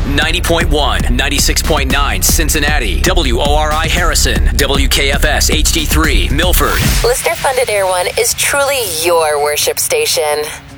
90.1, 96.9 Cincinnati, WORI Harrison, WKFS HD3 Milford. Listener-funded Air One is truly your worship station.